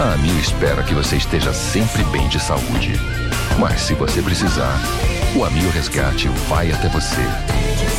A Amil espera que você esteja sempre bem de saúde. Mas se você precisar, o Amil Resgate vai até você.